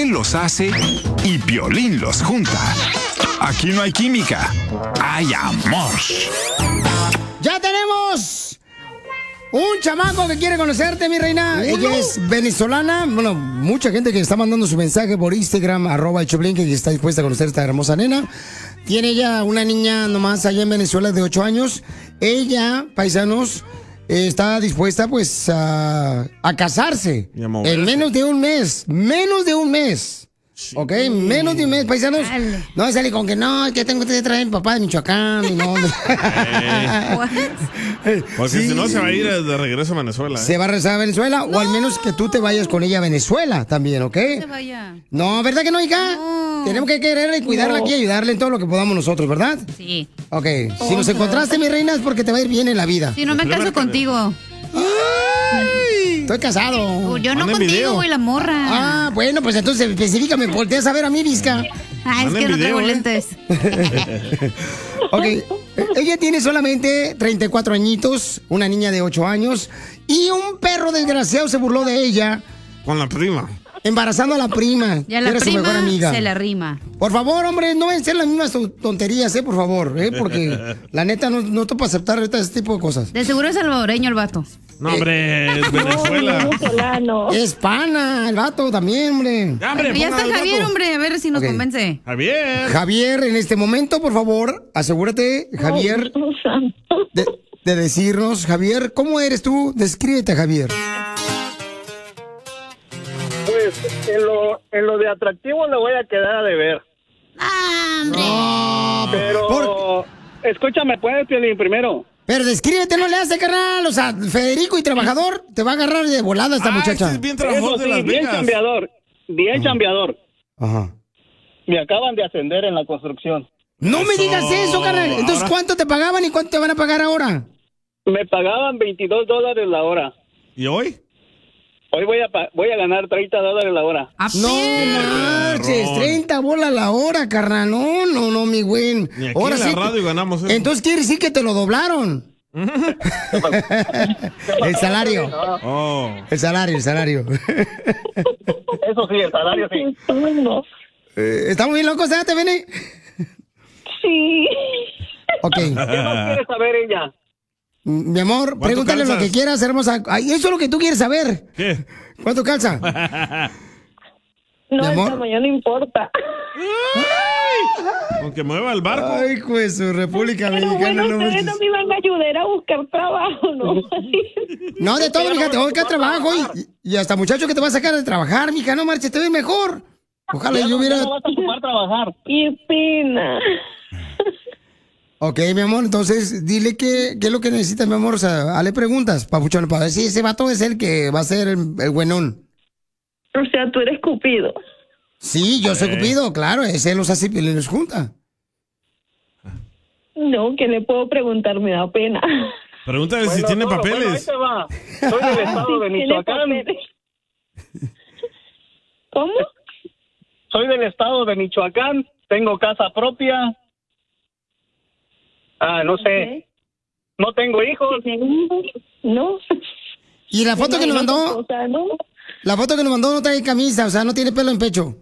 Él los hace y Piolín los junta. Aquí no hay química, hay amor. ¡Ya tenemos un chamaco que quiere conocerte, mi reina! Ella es venezolana. Bueno, mucha gente que está mandando su mensaje por Instagram, @el Choplin, que está dispuesta a conocer a esta hermosa nena. Tiene ya una niña nomás allá en Venezuela de 8 años. Ella, paisanos, está dispuesta pues a casarse en menos de un mes. Menos de un mes. Ok, menos de un mes, paisanos. Dale. No sale con que no, que tengo que traer a mi papá de Michoacán y no. Porque si no se va a ir de regreso a Venezuela. Se va a regresar a Venezuela, o al menos que tú te vayas con ella a Venezuela también, ¿ok? No se vaya. No, ¿verdad que no, hija? No. Tenemos que quererla y cuidarla aquí y ayudarle en todo lo que podamos nosotros, ¿verdad? Sí. Ok, si nos encontraste, mi reina, es porque te va a ir bien en la vida. Si no me caso contigo. ¡Ay! Estoy casado. Yo no contigo, güey, la morra. Ah, bueno, pues entonces específicame, volteas a ver a mí, Vizca. Ah, es que no traigo lentes. Ok, ella tiene solamente 34 añitos, una niña de 8 años, y un perro desgraciado se burló de ella. Con la prima. Embarazando a la prima. Y a la era prima su mejor amiga. se la rima. Por favor, hombre, no vayan a ser las mismas tonterías, por favor, porque la neta no te puedo aceptar ahorita ese tipo de cosas. De seguro es salvadoreño el vato. No, hombre, es Venezuela. Es pana, el vato también, hombre. Ya, hombre, ya está Javier, hombre, a ver si nos convence. Javier, en este momento, por favor, asegúrate, Javier, de decirnos, Javier, ¿cómo eres tú? Descríbete, Javier. Pues en lo de atractivo le voy a quedar a deber. ¡Hombre! No, pero escúchame, puedes, Piolín, primero. Pero descríbete, no le hace, carnal. O sea, Federico y trabajador, te va a agarrar de volada esta muchacha. Es bien trabajador de Las bien Vegas. chambeador, bien chambeador. Ajá. Me acaban de ascender en la construcción. No me digas eso, carnal. Entonces, ¿cuánto te pagaban y cuánto te van a pagar ahora? Me pagaban $22 la hora. ¿Y hoy? Hoy voy a ganar $30 la hora. No marches, 30 bolas la hora, carnal. No, mi güey. Ni aquí en la radio ganamos eso. Entonces quiere decir que te lo doblaron. El salario. El salario. Eso sí, el salario sí. ¿Estamos bien locos, te viene? Sí. Ok. ¿Qué más quiere saber ella? Mi amor, pregúntale lo que quieras, hermosa. Ay, eso es lo que tú quieres saber. ¿Qué? ¿Cuánto calza? No, el tamaño no importa. Aunque mueva el barco. Ay, pues su República Mexicana. Bueno, ustedes no me iban a ayudar a buscar trabajo, ¿no? No, de todo, mija, te voy a buscar trabajo y hasta muchacho que te va a sacar de trabajar, mija, no marches, te ves mejor. Ojalá yo hubiera... No vas a ocupar trabajar. ¡Qué pena! Ok, mi amor, entonces dile qué es lo que necesitas, mi amor. O sea, hazle preguntas, papuchón, para ver si ese vato es el que va a ser el buenón. O sea, tú eres Cupido. Sí, yo soy Cupido, claro, ese los hace y los junta. No, ¿qué le puedo preguntar? Me da pena. Pregúntale si tiene papeles. Ahí te va. Soy del estado de Michoacán. ¿Cómo? Soy del estado de Michoacán, tengo casa propia. No sé. No tengo hijos. No. Y la foto que nos mandó, la foto que nos mandó no trae camisa, o sea, no tiene pelo en pecho.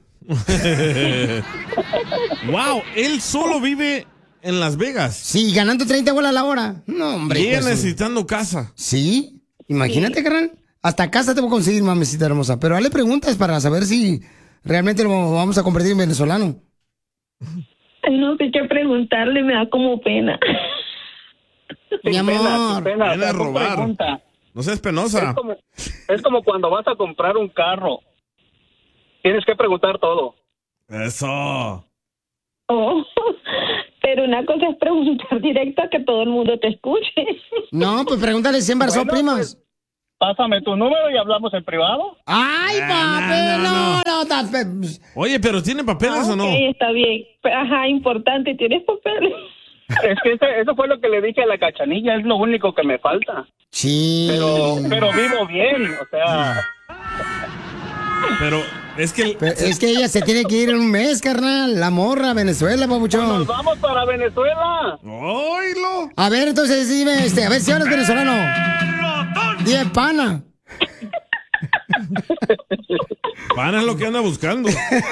Wow, él solo vive en Las Vegas. Sí, ganando 30 bolas la hora. No, hombre. Y ella pues, necesitando casa. Sí, imagínate, carnal. Hasta casa te voy a conseguir, mamecita hermosa. Pero hazle preguntas para saber si realmente lo vamos a convertir en venezolano. No sé qué preguntarle, me da como pena. Mi amor. Viene a robar. Pregunta. No seas penosa. Es como cuando vas a comprar un carro. Tienes que preguntar todo. Eso. Oh, pero una cosa es preguntar directo a que todo el mundo te escuche. No, pues pregúntale si embarazó primas. Pues, pásame tu número y hablamos en privado. Ay, papi, no. Oye, pero ¿tiene papeles o no? Ok, está bien. Ajá, importante, ¿tienes papeles? Es que eso fue lo que le dije a la Cachanilla, es lo único que me falta. Sí. Pero vivo bien, o sea... Pero es que... Es que ella se tiene que ir en un mes, carnal. La morra, Venezuela, papuchón. Nos vamos para Venezuela. ¡Oílo! A ver, entonces dime, a ver si ahora es venezolano. Dime, pana. Pana es lo que anda buscando.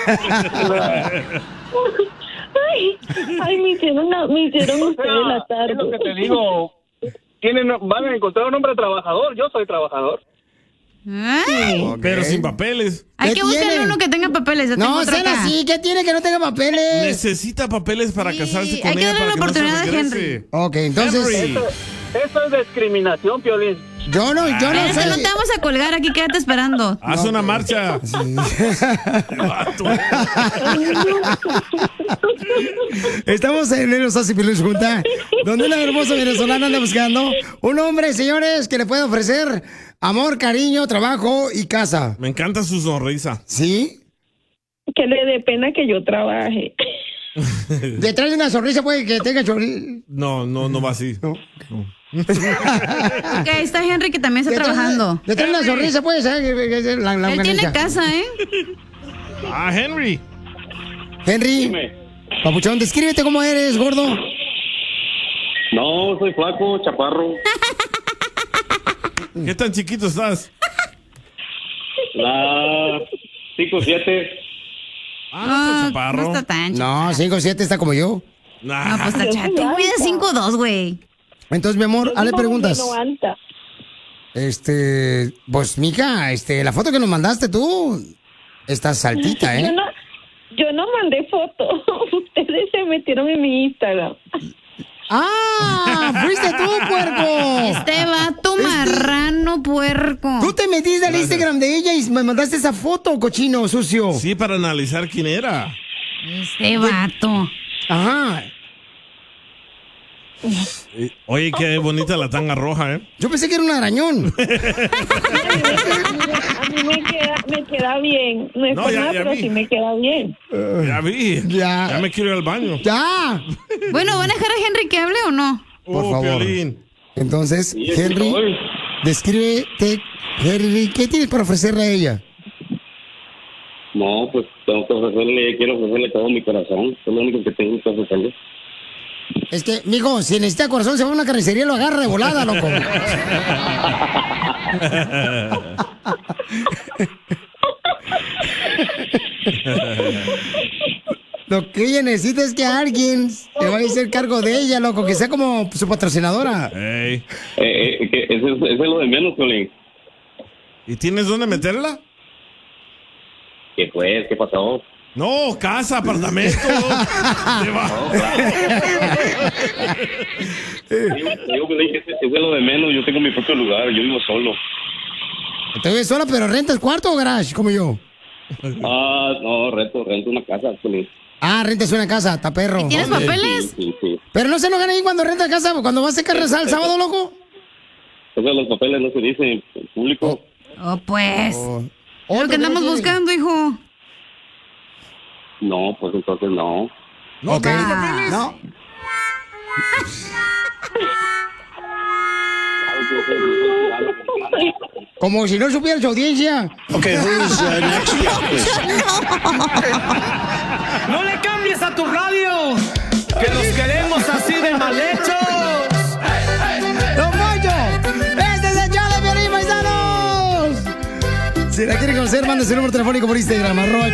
Ay, me hicieron ustedes la tarde. Es lo que te digo. Van a encontrar un hombre trabajador. Yo soy trabajador. Ay. Ok. Pero sin papeles. Hay ¿Qué que buscarle tiene? uno que tenga papeles. Yo tengo No, otro sean acá. así. ¿Qué tiene que no tenga papeles? Necesita papeles para Sí, casarse con hay que ella darle para la que no se oportunidad a regrese. Henry. Ok, entonces... Henry. Eso es discriminación, Piolín. Yo no Espérate, sé. no te vamos a colgar aquí, quédate esperando. Haz una marcha. Vato. Estamos en Los Así Piolín Junta, donde una hermosa venezolana anda buscando un hombre, señores, que le puede ofrecer amor, cariño, trabajo y casa. Me encanta su sonrisa. ¿Sí? Que le dé pena que yo trabaje. Detrás de una sonrisa puede que tenga chorrillo. No va así. No. Ok, está Henry que también está trabajando. Detrás de una sonrisa puede ser la Él tiene organiza. casa, ¿eh? Ah, Henry. Henry, Dime. papuchón, descríbete cómo eres, gordo. No, soy flaco, chaparro. ¿Qué tan chiquito estás? La 5'7". Ah, no está No chaparro. está tan No, 5'7" está como yo. Nah. No, pues está chato. Tú mides 5'2", güey. Entonces, mi amor, hazle preguntas. No alta. Pues, mija, la foto que nos mandaste tú, estás altita, ¿eh? Yo no mandé foto. Ustedes se metieron en mi Instagram. ¡Ah! ¡Fuiste tú, puerco! Este vato marrano puerco. Tú te metiste al Instagram de ella y me mandaste esa foto, cochino, sucio. Sí, para analizar quién era. Este vato. Ajá. Oye, qué bonita la tanga roja, ¿eh? Yo pensé que era un arañón. A mí me queda bien. No es No, por ya nada, pero vi. sí me queda bien. Ya vi. Ya. Ya me quiero ir al baño. ¡Ya! Bueno, ¿van a dejar a Henry que hable o no? Por favor. Piolín. Entonces, Henry, descríbete. Henry, ¿qué tienes para ofrecerle a ella? No, pues quiero ofrecerle todo mi corazón. Es lo único que tengo que ofrecerle. Es que, mijo, si necesita corazón, se va a una carnicería y lo agarra de volada, loco. Lo que ella necesita es que alguien se vaya a hacer cargo de ella, loco, que sea como su patrocinadora. Ey. Eso es lo de menos, Piolín. ¿Y tienes dónde meterla? ¿Qué pues? ¿Qué pasó? No, casa, apartamento. Te va. Yo Piolín, eso es lo de menos. Yo tengo mi propio lugar. Yo vivo solo. Te ves sola, pero rentas cuarto o garage, como yo. No, rento una casa, Piolín. Ah, rentas una casa, está perro. ¿Tienes papeles? Sí. Pero no se enojan ahí cuando rentas casa, cuando vas a carne asada el sábado, loco. Eso de los papeles no se dice en público. Oh, pues. Es lo que ¿también andamos tiene? buscando, hijo. No, pues entonces no. No, Ok. ¿tienes papeles? No. Como si no supiera su audiencia. Okay, who's next? ¡No le cambies a tu radio! ¡Que los queremos así de mal hechos! ¡Don Poncho! ¡Este es el show de Piolín, paisanos! Si la quiere conocer, mande su número telefónico por Instagram,